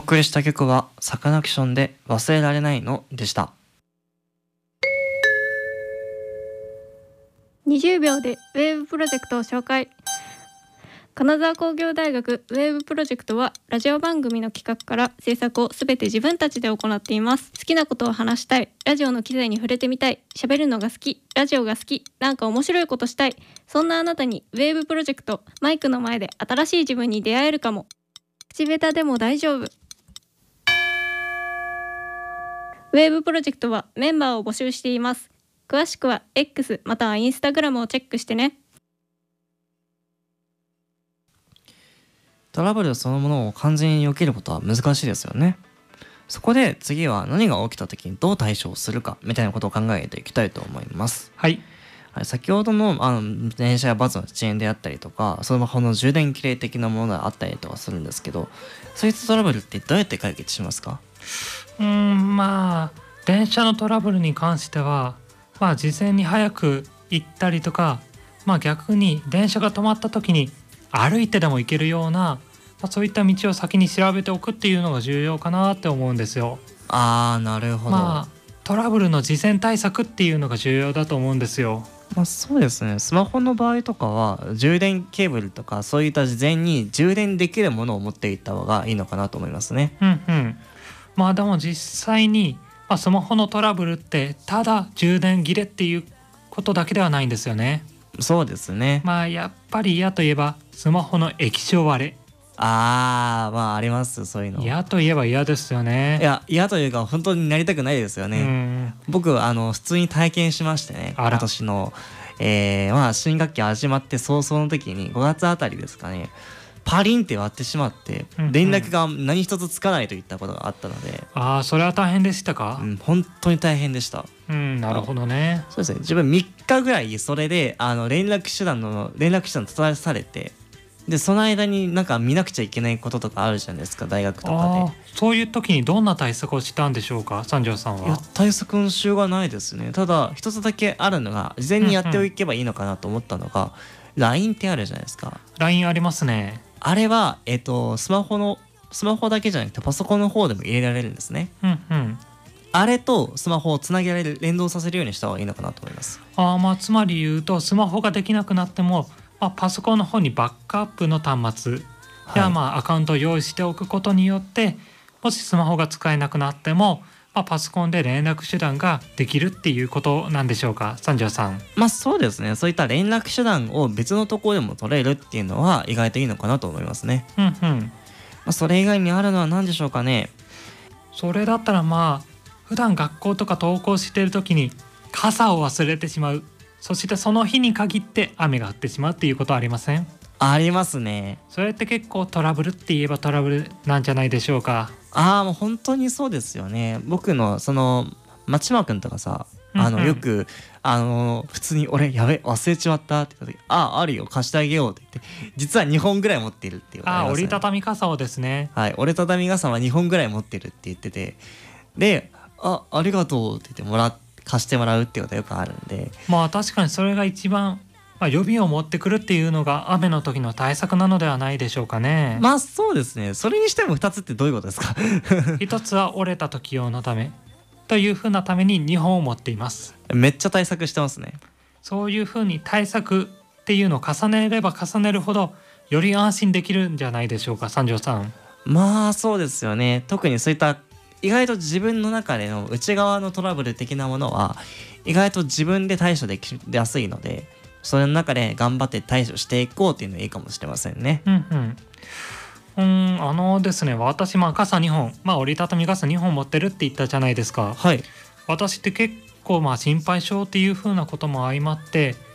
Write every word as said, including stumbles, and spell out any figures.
送りした曲はサカナクションで忘れられないのでした。 にじゅうびょうでウェーブプロジェクトを紹介。金沢工業大学ウェーブプロジェクトはラジオ番組の企画から制作をすべて自分たちで行っています。好きなことを話したい、ラジオの機材に触れてみたい、喋るのが好き、ラジオが好き、なんか面白いことしたい、そんなあなたにウェーブプロジェクト、マイクの前で新しい自分に出会えるかも。口下手でも大丈夫。ウェーブプロジェクトはメンバーを募集しています。詳しくは X または Instagram をチェックしてね。 トラブルそのものを完全に避けることは難しいですよね。そこで次は何が起きた時にどう対処するかみたいなことを考えていきたいと思います。 はい、 はい、先ほどの、あの電車やバスの遅延であったりとか、スマホの充電切れ的なものがあったりとかするんですけど、そういったトラブルってどうやって解決しますか？ うーんまあ電車のトラブルに関しては、まあ、事前に早く行ったりとか、まあ、逆に電車が止まった時に歩いてでも行けるような、まあ、そういった道を先に調べておくっていうのが重要かなって思うんですよ。 あー、なるほど。 まあトラブルの事前対策っていうのが重要だと思うんですよ。 まあ、そうですね。スマホの場合とかは充電ケーブルとかそういった事前に充電できるものを持っていった方がいいのかなと思いますね。 うんうん。まあでも実際に、まあ、スマホのトラブルってただ充電切れっていうことだけではないんですよね。 そうですね。 まあやっぱり嫌といえばスマホの液晶割れ。 あー、まあありますそういうの。 嫌といえば嫌ですよね。 いや、嫌というか本当になりたくないですようね。 ん。 僕あの普通に体験しましてね、 あら今年の、えーまあ、新学期始まって早々の時にごがつあたりですかね、パリンって割ってしまってうんうん連絡が何一つつかないといったことがあったので、 ああそれは大変でしたか。 うん、本当に大変でした。 うん、なるほどね。 そうですね。自分みっかぐらいそれであの連絡手段の連絡手段閉ざされて、でその間になんか見なくちゃいけないこととかあるじゃないですか、大学とかああそういう時にどんな対策をしたんでしょうか、三条さんで。いや、 は。 対策のしようがないですね。ただ一つだけあるのが、事前にやっておけばいいのかなと思ったのが、ライン ってあるじゃないですか。 ライン ありますね。 あれはえっとスマホのスマホだけじゃなくてパソコンの方でも入れられるんですね。 うんうん。 あれとスマホをつなげられる、連動させるようにした方がいいのかなと思います。 ああまあつまり言うとスマホができなくなっても、まあ、パソコンの方にバックアップの端末や、 はいまあアカウントを用意しておくことによって、もしスマホが使えなくなっても、まあ、パソコンで連絡手段ができるっていうことなんでしょうか、三条さん。 まあそうですね。そういった連絡手段を別のところでも取れるっていうのは意外といいのかなと思いますね。 うんうん。 まあ、それ以外にあるのは何でしょうかね。 それだったらまあ普段学校とか登校している時に傘を忘れてしまう、そしてその日に限って雨が降ってしまうっていうことはありません？ ありますね。 それって結構トラブルって言えばトラブルなんじゃないでしょうか。 ああ、もう本当にそうですよね。僕のその松島くんとかさ、あのうんうんよくあの普通に俺やべ忘れちまったって言った時、あああるよ貸してあげようって言って、実はにほんぐらい持っているっていうことあありますね。 折りたたみ傘をですね。 はい、折りたたみ傘はにほんぐらい持ってるって言ってて、で、あありがとうって言ってもらっ貸してもらうっていうことはよくあるんで。 まあ確かにそれが一番、まあ、予備を持ってくるっていうのが雨の時の対策なのではないでしょうかね。 まあそうですね。それにしてもふたつってどういうことですか？ 一つは折れた時用のためというふうなためににほんを持っています。 めっちゃ対策してますね。 そういうふうに対策っていうのを重ねれば重ねるほどより安心できるんじゃないでしょうか、三条さん。 まあそうですよね。特にそういった意外と自分の中での内側のトラブル的なものは意外と自分で対処できやすいので、それの中で頑張って対処していこうっていうのはいいかもしれませんね。 うんうんうーんあのですね私まあ傘にほん、まあ折りたたみ傘にほん持ってるって言ったじゃないですか。 はい。 私って結構まあ心配性っていう風なことも相まって